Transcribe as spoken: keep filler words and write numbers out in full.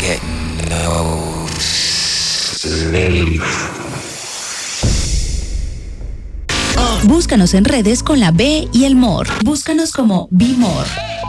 get no sleep. Búscanos en redes con la B y el More. Búscanos como Be More.